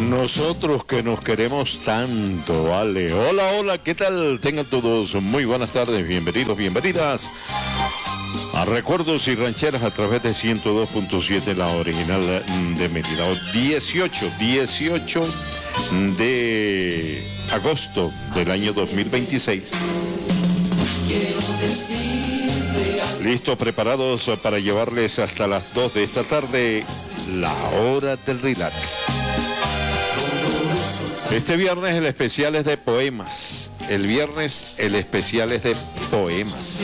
Nosotros que nos queremos tanto, vale. Hola, hola, ¿qué tal? Tengan todos muy buenas tardes, bienvenidos, bienvenidas a Recuerdos y Rancheras a través de 102.7, la original de Mérida. 18 de agosto del año 2026. Listos, preparados para llevarles hasta las 2 de esta tarde la hora del relax. Este viernes el especial es de poemas. El viernes el especial es de poemas.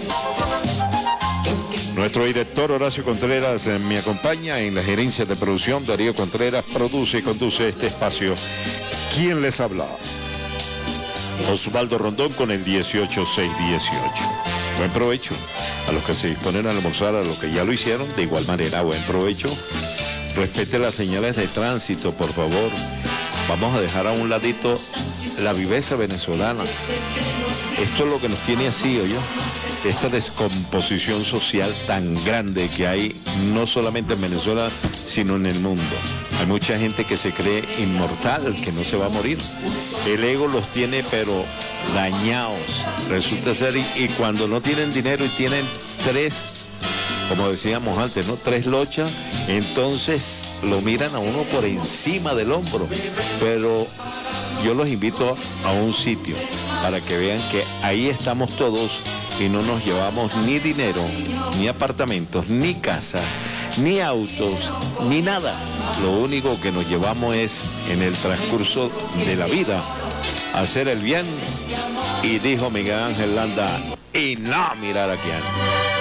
Nuestro director Horacio Contreras me acompaña en la gerencia de producción. Darío Contreras produce y conduce este espacio. ¿Quién les habla? Osvaldo Rondón con el 18618. Buen provecho a los que se disponen a almorzar, a los que ya lo hicieron. De igual manera, buen provecho. Respete las señales de tránsito, por favor. Vamos a dejar a un ladito la viveza venezolana. Esto es lo que nos tiene así, ¿oyó? Esta descomposición social tan grande que hay, no solamente en Venezuela, sino en el mundo. Hay mucha gente que se cree inmortal, que no se va a morir. El ego los tiene, pero dañados. Resulta ser, y cuando no tienen dinero y tienen tres, como decíamos antes, ¿no? 3 lochas, entonces lo miran a uno por encima del hombro. Pero yo los invito a un sitio para que vean que ahí estamos todos y no nos llevamos ni dinero, ni apartamentos, ni casa, ni autos, ni nada. Lo único que nos llevamos es, en el transcurso de la vida, hacer el bien. Y dijo Miguel Ángel Landa, y no mirar a quién.